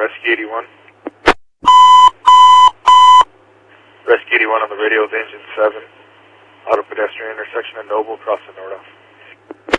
Rescue 81. Rescue 81 on the radio with engine 7. Auto pedestrian intersection of Noble, crossing north.